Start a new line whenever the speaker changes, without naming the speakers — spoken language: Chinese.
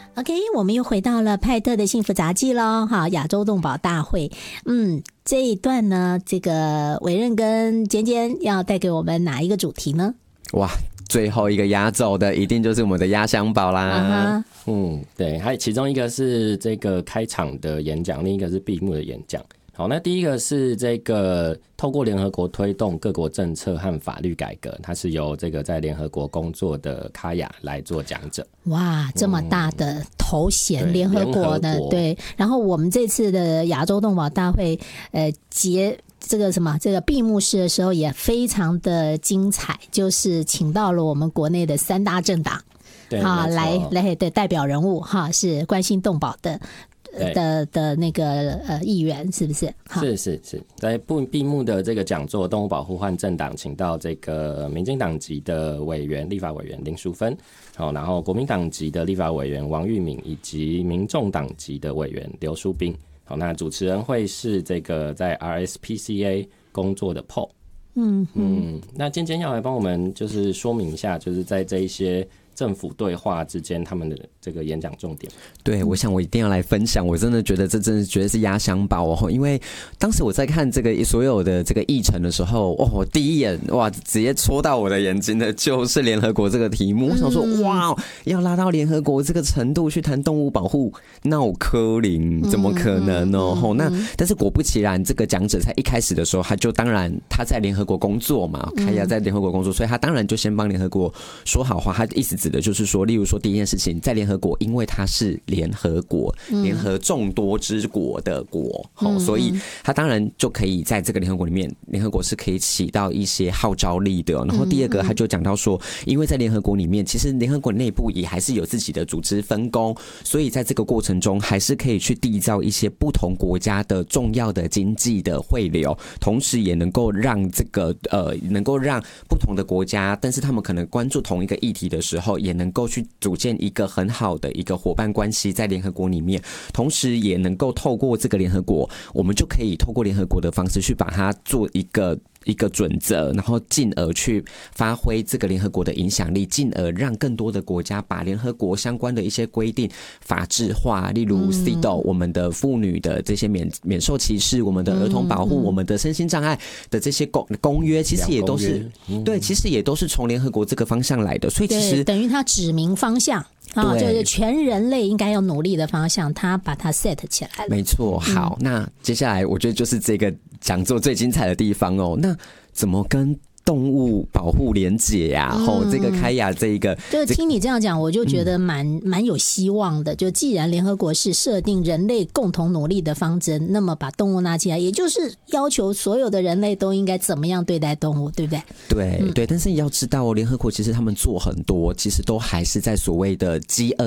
OK， 我们又回到了派特的幸福杂技咯，哈，亚洲动保大会。这一段呢，这个伟任跟简简要带给我们哪一个主题呢？
哇，最后一个压轴的一定就是我们的压箱宝啦。
对，还有其中一个是这个开场的演讲，另一个是闭幕的演讲。好，那第一个是这个透过联合国推动各国政策和法律改革，它是由这个在联合国工作的卡雅来做讲者。哇，
这么大的头衔，联合国的，对。然后我们这次的亚洲动保大会，这个闭幕式的时候也非常的精彩，就是请到了我们国内的3大政党，来的代表人物哈，是关心动保的那个议员，是不是？
是，在闭幕的这个讲座，动物保护换政党请到这个民进党籍的委员、立法委员林淑芬，然后国民党籍的立法委员王玉敏，以及民众党籍的委员刘淑彬。好，那主持人会是这个在 RSPCA 工作的 Paul。那今天要来帮我们就是说明一下，就是在这一些政府对话之间他们的这个演讲重点。
对，我想我一定要来分享，我真的觉得这真的绝对是压箱宝哦，因为当时我在看这个所有的这个议程的时候，我第一眼直接戳到我的眼睛的就是联合国这个题目。我想说哇，要拉到联合国这个程度去谈动物保护，闹柯林怎么可能哦？那但是果不其然，这个讲者在一开始的时候，他在联合国工作嘛，凯亚在联合国工作，所以他当然就先帮联合国说好话。他意思指的就是说，例如说第一件事情，在联合国，因为它是联合国，联合众多之国的国，所以他当然就可以在这个联合国里面，联合国是可以起到一些号召力的。然后第二个，他就讲到说，因为在联合国里面，其实联合国内部也还是有自己的组织分工，所以在这个过程中，还是可以去缔造一些不同国家的重要的经济的汇流，同时也能够让能够让不同的国家，但是他们可能关注同一个议题的时候，也能够去组建一个很好的一个伙伴关系在联合国里面，同时也能够透过这个联合国，我们就可以透过联合国的方式去把它做一个准则，然后进而去发挥这个联合国的影响力，进而让更多的国家把联合国相关的一些规定法制化，例如 CEDAW 我们的妇女的这些免受歧视，我们的儿童保护，我们的身心障碍的这些公约，其实也都是对，其实也都是从联合国这个方向来的，所以其实
等于它指明方向。就是全人类应该要努力的方向，他把它 set 起来了。
没错，好，那接下来我觉得就是这个讲座最精彩的地方哦。那怎么跟动物保护连结呀？这个开雅这一个，
就听你这样讲，我就觉得蛮有希望的。就既然联合国是设定人类共同努力的方针，那么把动物拿起来，也就是要求所有的人类都应该怎么样对待动物，对不对？
对，但是你要知道联合国其实他们做很多，其实都还是在所谓的饥饿